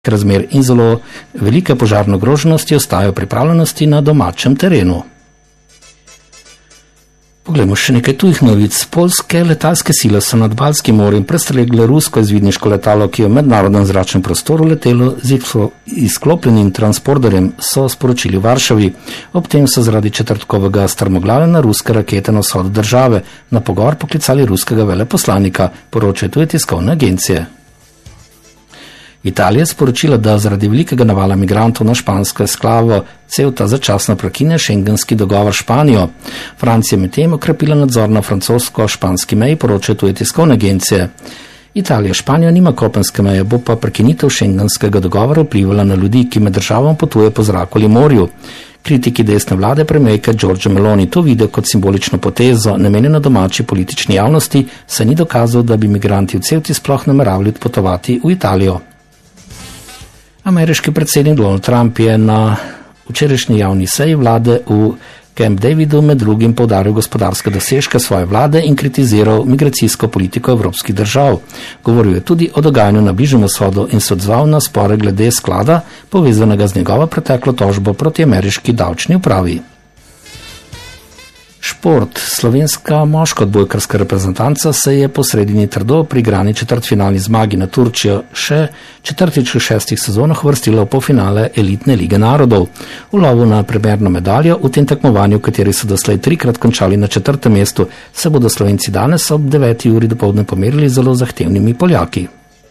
razmer in zelo velike požarne ogroženosti ostajajo pripravljenosti na domačem terenu. Poglejmo še nekaj tujih novic. Poljske letalske sile so nad Baltskim morjem prestregle rusko izvidniško letalo, ki je v mednarodnem zračnem prostoru letelo z izklopljenim transporterjem, so sporočili v Varšavi. Ob tem so zaradi četrtkovega strmoglavljenja ruske rakete na vzhodu države na pogovor poklicali ruskega veleposlanika, poročajo tuje tiskovne agencije. Italija je sporočila, da zaradi velikega navala migrantov na špansko enklavo Ceuta začasno prekine šengenski dogovor s Španijo. Francija je medtem okrepila nadzor na francosko-španski meji, poročajo tuje tiskovne agencije. Italija Španija nima kopenske meje, bo pa prekinitev šengenskega dogovora vplivala na ljudi, ki med državom potuje po zraku ali morju. Kritiki desne vlade premierke Giorgia Meloni to vidijo kot simbolično potezo, namenjeno domači politični javnosti, saj ni dokazal, da bi migranti v Ceuti sploh nameravali odpotovati v Italijo. Ameriški predsednik Donald Trump je na včerajšnji javni seji vlade v Camp Davidu med drugim poudaril gospodarske dosežke svoje vlade in kritiziral migracijsko politiko evropskih držav. Govoril je tudi o dogajanju na Bližnjem vzhodu in se odzval na spore glede sklada, povezanega z njegovo preteklo tožbo proti ameriški davčni upravi. Šport. Slovenska moška odbojkarska reprezentanca se je po sredini trdo pri igrani četrtfinalni zmagi na Turčijo še četrtič v 6 sezonah uvrstila v polfinale elitne lige narodov. V lovu na premierno medaljo v tem tekmovanju, v kateri so doslej 3-krat končali na 4. mestu, se bodo Slovenci danes ob 9. uri dopoldne pomerili z zelo zahtevnimi Poljaki.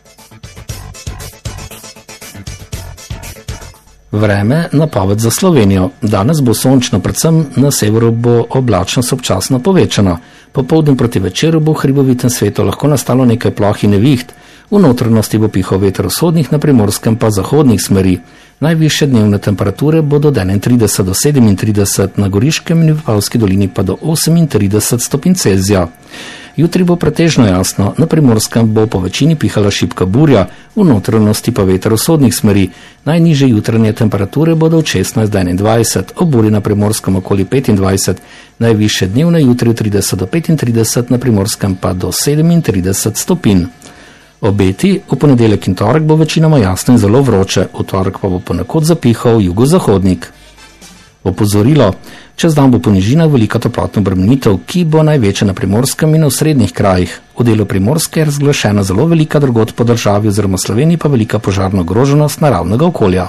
Vreme, napoved za Slovenijo. Danes bo sončno, predvsem na severu bo oblačnost občasno povečana. Popoldne proti večeru bo v hribovitem svetu lahko nastalo nekaj ploh in neviht. V notranjosti bo pihal veter vzhodnih, na primorskem pa zahodnih smeri. Najvišje dnevne temperature bodo od 31 do 37, na Goriškem in Vipavski dolini pa do 38 stopinj Celzija. Jutri bo pretežno jasno, na primorskem bo po večini pihala šibka burja, v notranjosti pa veter vzhodnih smeri. Najnižje jutranje temperature bodo od 16 do 21, ob burji na primorskem okoli 25, najvišje dnevne jutri od 30 do 35, na primorskem pa do 37 stopinj. Obeti, v ponedeljek in torek bo večinoma jasno in zelo vroče, v torek pa bo ponekod zapihal jugozahodnik. Opozorilo, čez dan bo po nižinah velika toplotna obremenitev, ki bo največja na primorskem in v srednjih krajih. V delu Primorske je razglašena zelo velika drugod po državi oziroma Sloveniji pa velika požarna ogroženost naravnega okolja.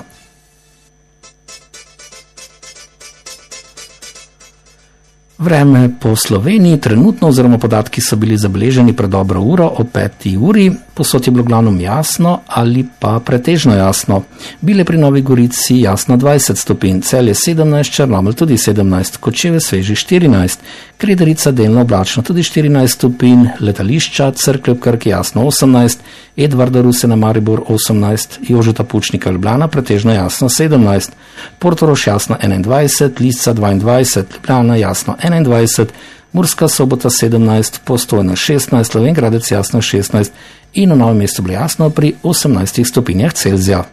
Vreme po Sloveniji trenutno oziroma podatki so bili zabeleženi pred dobro uro ob 5. uri, posod je bilo glavno jasno ali pa pretežno jasno. Bile pri Novi Gorici jasno 20 stopinj, Celje 17, Črnomelj tudi 17, Kočevje sveži 14, Kredarica delno oblačno tudi 14 stopinj, Letališča, Cerklje ob Krki jasno 18, Edvarda Rusena Maribor 18, Jožeta Pučnika Ljubljana pretežno jasno 17, Portorož jasno 21, Lisca 22, Ljubljana jasno 21, Murska Sobota 17, Postojna 16, Slovenj Gradec jasno 16 in v Novem mestu bilo jasno pri 18 stopinjah Celzija.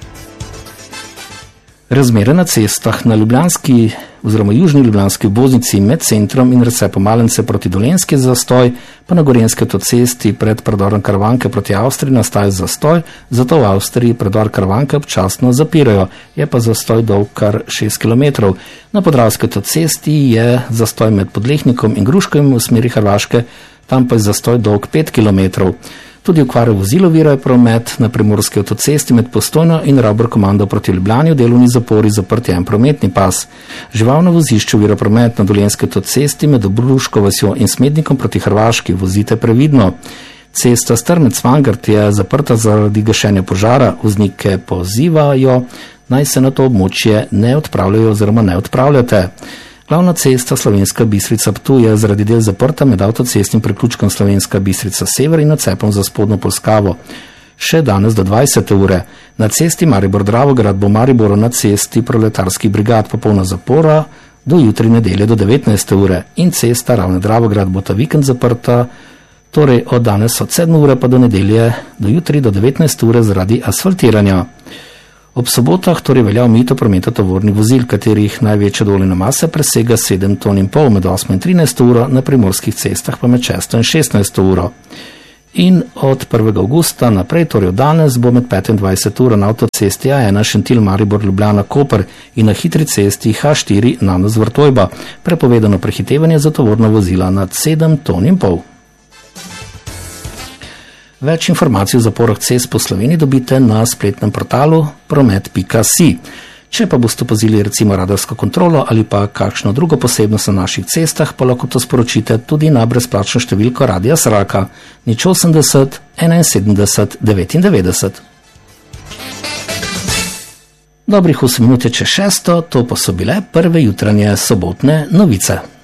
Razmere na cestah na ljubljanski oziroma južni ljubljanski obvoznici med centrom in recepom Malence proti Dolenjski zastoj, pa na Gorenjski avtocesti pred predorom Karavanke proti Avstriji nastaja zastoj, zato v Avstriji predor Karavanke občasno zapirajo, je pa zastoj dolg kar 6 km. Na Podravski avtocesti je zastoj med Podlehnikom in Gruškovim v smeri Hrvaške, tam pa je zastoj dolg 5 km. Tudi okvare vozil ovirajo promet na Primorski avtocesti med Postojno in Robor Komando proti Ljubljani v delovni zapori zaprti en prometni pas. Živalno vozišče ovira promet na Dolenjski avtocesti med Dobruško vasjo in Smednikom proti Hrvaški, vozite previdno. Cesta Strmec-Vangrt je zaprta zaradi gašenja požara, voznike pozivajo, naj se na to območje ne odpravljajo oziroma ne odpravljate. Glavna cesta Slovenska Bistrica-Ptuj je zaradi del zaprta med avtocestnim priključkom Slovenska Bistrica-Sever in odcepom za spodnjo Polskavo. Še danes do 20. ure. Na cesti Maribor-Dravograd bo Mariboru na cesti proletarskih brigad popolna zapora do jutri nedelje do 19. ure in cesta Ravne-Dravograd bo ta vikend zaprta, torej od danes od 7. ure pa do nedelje do jutri do 19. ure zaradi asfaltiranja. Ob sobotah torej velja omejitev prometa tovornih vozil, katerih največja dovoljena masa presega 7,5 ton med 8 in 13 uro, na primorskih cestah pa med 6 in 16 uro. In od 1. avgusta naprej, torej od danes, bo med 5 in 20 ur na avtocesti A1 Šentilj-Maribor-Ljubljana-Koper in na hitri cesti H4 Nanos-Vrtojba prepovedano prehitevanje za tovorna vozila nad 7,5 ton. Več informacij o zaporah cest po Sloveniji dobite na spletnem portalu promet.si. Če pa boste opazili recimo radarsko kontrolo ali pa kakšno drugo posebnost na naših cestah, pa lahko to sporočite tudi na brezplačno številko Radia Sraka 080 71 99. Dobrih 8 minut je čez 6, to pa so bile prve jutranje sobotne novice.